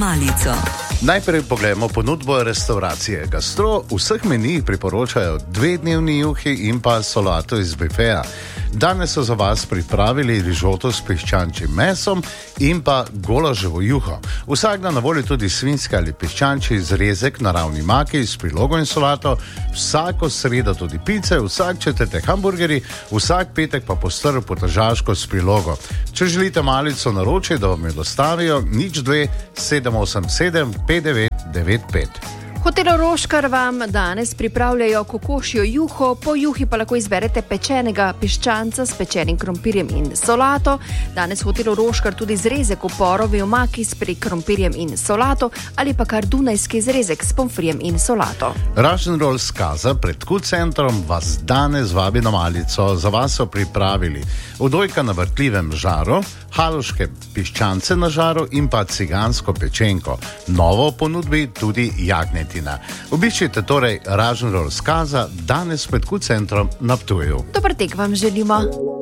malico. Najprej pogledamo ponudbo restauracije Gastro. V vseh menijih priporočajo 2-dnevni juhi in pa solato iz bifeja. Danes so za vas pripravili rižoto s piščančjim mesom in pa golaževo juho. Vsak dan na voljo tudi svinjski ali piščančji zrezek na ravni maki s prilogo in solato, vsako sredo tudi pice, vsak četrtek hamburgeri, vsak petek pa postr potržaško s prilogo. Če želite malico naročiti, da vam jo dostavijo, 02 787 5995. Hotel Roškar vam danes pripravljajo kokošjo juho, po juhi pa lahko izberete pečenega piščanca s pečenim krompirjem in solato. Danes v hotelu Roškar tudi zrezek v porovi omaki s krompirjem in solato ali pa kar dunajski zrezek s pomfrijem in solato. Rožnrol Skaza pred Q centrom vas danes vabi na malico. Za vas so pripravili odojka na vrtljivem žaru, haloške piščance na žaru in pa cigansko pečenko. Novo v ponudbi tudi jagnjet. Obiščite torej Rožnrol Skaza danes pred Q centrom na Ptuju. Dober tek vam želimo.